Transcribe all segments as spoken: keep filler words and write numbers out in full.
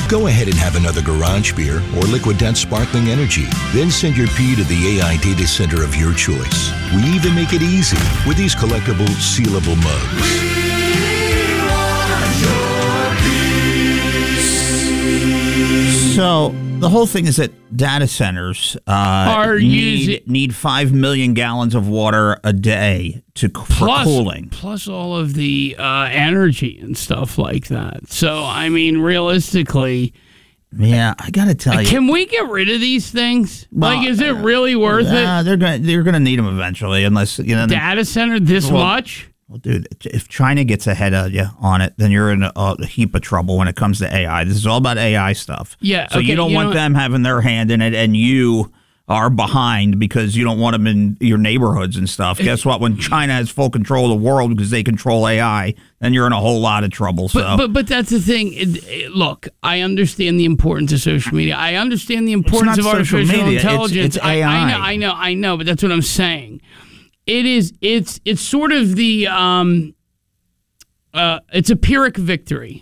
Go ahead and have another garage beer or Liquid Death Sparkling Energy. Then send your pee to the A I data center of your choice. We even make it easy with these collectible, sealable mugs. We want your peace. So the whole thing is that data centers uh, Are need, using- need five million gallons of water a day to for plus, cooling. Plus all of the uh, energy and stuff like that. So, I mean, realistically, Yeah, I got to tell you. can we get rid of these things? Well, like, is it really worth Yeah, it? they're gonna they're gonna need them eventually, unless you know. Data center this Well, much? Well, dude, if China gets ahead of you on it, then you're in a, a heap of trouble when it comes to A I. This is all about A I stuff. Yeah, So okay, you don't you want know- them having their hand in it, and you are behind because you don't want them in your neighborhoods and stuff. Guess what? When China has full control of the world because they control A I, then you're in a whole lot of trouble. So. But, but but that's the thing. It, it- look, I understand the importance of social media. I understand the importance not of social artificial media. It's- intelligence. it's I, A I. I know, I know, I know. But that's what I'm saying. It is. It's it's sort of the. Um, uh, it's a Pyrrhic victory.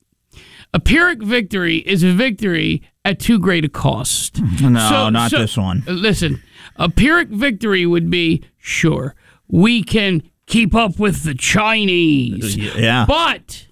A Pyrrhic victory is a victory at too great a cost. No, So- not so- this one. Listen, a Pyrrhic victory would be, sure, we can keep up with the Chinese. Yeah. But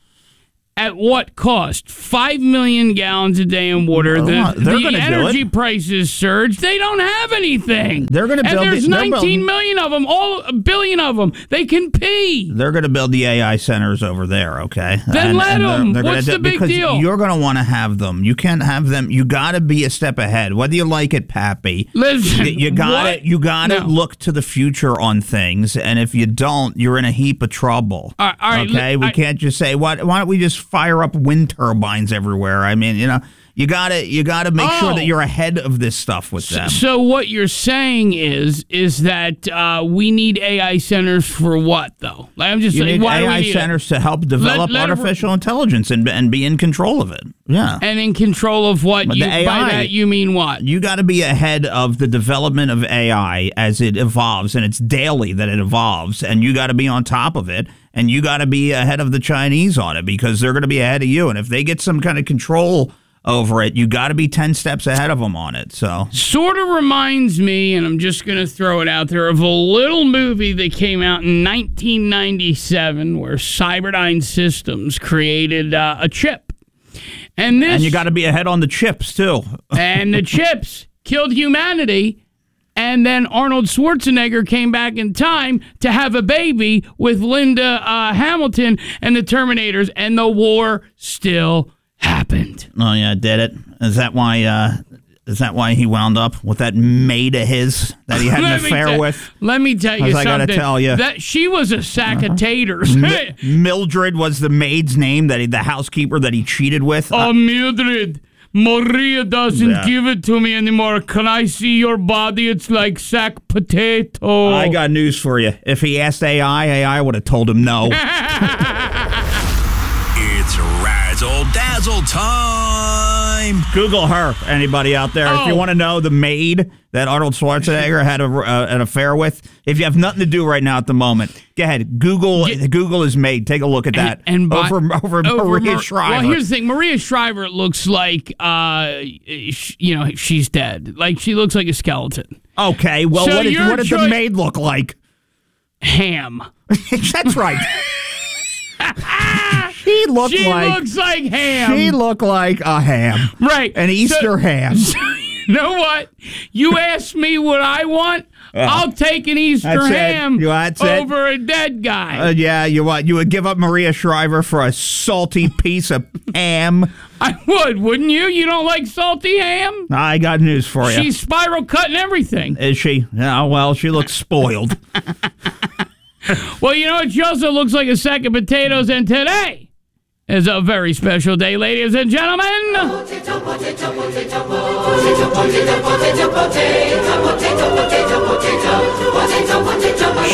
at what cost? Five million gallons a day in water. Well, The, they're the gonna do energy it. prices surge. They don't have anything. They're gonna And build there's it- they're nineteen building- million of them, all a billion of them. They can pee. They're going to build the A I centers over there, okay? Then let they're- 'em. they're gonna What's do- the big because deal? You're going to want to have them. You can't have them. You got to be a step ahead, whether you like it, Pappy. Listen, you, you got what? to you got to No. look to the future on things, and if you don't, you're in a heap of trouble. All right, all right, okay, li- we I- can't just say why. Why don't we just fire up wind turbines everywhere? I mean, you know, you got to you got to make sure Oh. that you're ahead of this stuff with them. So what you're saying is is that uh, we need A I centers for what though? Like I'm just You saying, need why A do we I need it? centers to help develop let it- artificial intelligence and and be in control of it. Yeah. And in control of what? But You, the A I by that you mean what? You got to be ahead of the development of A I as it evolves, and it's daily that it evolves, and you got to be on top of it, and you got to be ahead of the Chinese on it because they're going to be ahead of you, and if they get some kind of control over it, you got to be ten steps ahead of them on it. So Sort of reminds me, and I'm just going to throw it out there, of a little movie that came out in nineteen ninety-seven where Cyberdyne Systems created uh, a chip. And this and you got to be ahead on the chips too. and the chips killed humanity. And then Arnold Schwarzenegger came back in time to have a baby with Linda uh, Hamilton and the Terminators, and the war still happened. Oh yeah, did it? Is that why? Uh, is that why he wound up with that maid of his that he had an Let me affair te- with? Let me tell you As I something. gotta tell you. That she was a sack of taters. Mi- Mildred was the maid's name that he, the housekeeper that he cheated with. Oh, Mildred, Maria doesn't Yeah. give it to me anymore. Can I see your body? It's like sack potato. I got news for you. If he asked A I, A I would have told him no. It's Razzle Dazzle time. Google her, anybody out there. If you Oh. want to know the maid that Arnold Schwarzenegger had a, uh, an affair with, if you have nothing to do right now at the moment, go ahead. Google Google his maid. Take a look at that. And by- over over, Maria Mar- Shriver. Well, here's the thing. Maria Shriver looks like, uh, sh- you know, she's dead. Like, she looks like a skeleton. okay, well, So what did, your what did the choice- maid look like? Ham. That's right. She looked She like looks like ham. she looked like a ham, right. an Easter So- ham. You know what? You ask me what I want, I'll take an Easter That's it. ham You- that's it. over a dead guy. Uh, yeah, you what? You would give up Maria Shriver for a salty piece of ham? I would, wouldn't you? You don't like salty ham? I got news for you. She's spiral cutting everything. Is she? Yeah, well, she looks spoiled. Well, you know what? She also looks like a sack of potatoes, and today is a very special day, ladies and gentlemen. Potato, potato, potato, potato, potato, potato, potato, potato, potato, potato, potato, potato, potato, potato.